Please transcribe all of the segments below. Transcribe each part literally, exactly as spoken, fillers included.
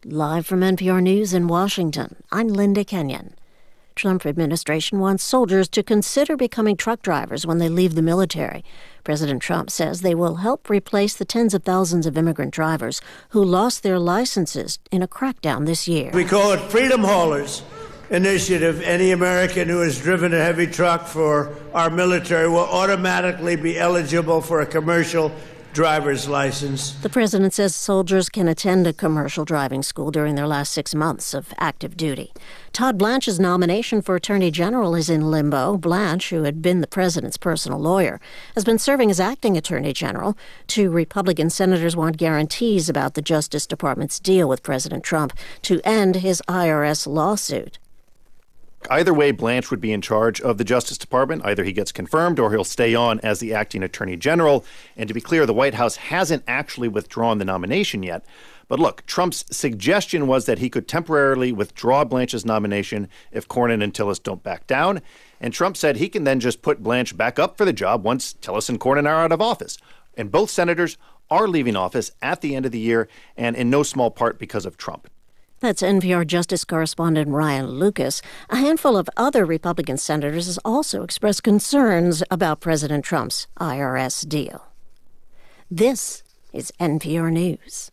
Live from N P R News in Washington, I'm Linda Kenyon. Trump administration wants soldiers to consider becoming truck drivers when they leave the military. President Trump says they will help replace the tens of thousands of immigrant drivers who lost their licenses in a crackdown this year. We call it Freedom Haulers Initiative. Any American who has driven a heavy truck for our military will automatically be eligible for a commercial driver's license. The president says soldiers can attend a commercial driving school during their last six months of active duty. Todd Blanche's nomination for Attorney General is in limbo. Blanche, who had been the president's personal lawyer, has been serving as acting Attorney General. Two Republican senators want guarantees about the Justice Department's deal with President Trump to end his I R S lawsuit. Either way, Blanche would be in charge of the Justice Department. Either he gets confirmed or he'll stay on as the acting Attorney General. And to be clear, the White House hasn't actually withdrawn the nomination yet. But look, Trump's suggestion was that he could temporarily withdraw Blanche's nomination if Cornyn and Tillis don't back down. And Trump said he can then just put Blanche back up for the job once Tillis and Cornyn are out of office. And both senators are leaving office at the end of the year, and in no small part because of Trump. That's N P R Justice correspondent Ryan Lucas. A handful of other Republican senators has also expressed concerns about President Trump's I R S deal. This is N P R News.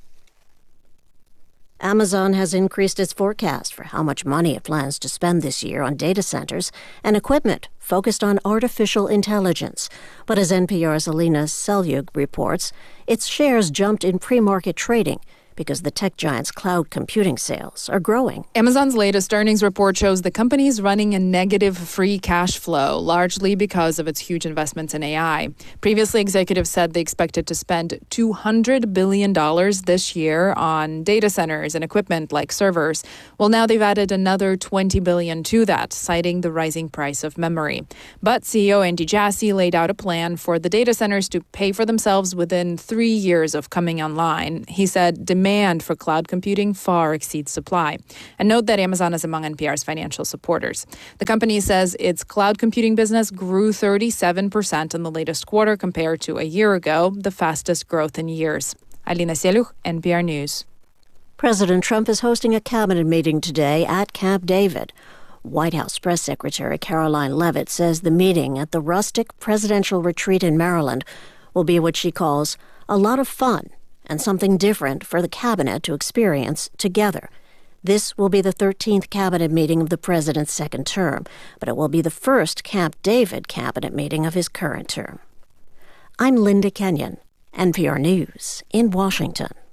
Amazon has increased its forecast for how much money it plans to spend this year on data centers and equipment focused on artificial intelligence. But as N P R's Alina Selyuk reports, its shares jumped in pre-market trading because the tech giant's cloud computing sales are growing. Amazon's latest earnings report shows the company is running a negative free cash flow, largely because of its huge investments in A I. Previously, executives said they expected to spend two hundred billion dollars this year on data centers and equipment like servers. Well, now they've added another twenty billion dollars to that, citing the rising price of memory. But C E O Andy Jassy laid out a plan for the data centers to pay for themselves within three years of coming online. He said demand for cloud computing far exceeds supply. And note that Amazon is among N P R's financial supporters. The company says its cloud computing business grew thirty-seven percent in the latest quarter compared to a year ago, the fastest growth in years. Alina Selyuk, N P R News. President Trump is hosting a cabinet meeting today at Camp David. White House Press Secretary Caroline Leavitt says the meeting at the rustic presidential retreat in Maryland will be what she calls a lot of fun and something different for the cabinet to experience together. This will be the thirteenth cabinet meeting of the president's second term, but it will be the first Camp David cabinet meeting of his current term. I'm Linda Kenyon, N P R News in Washington.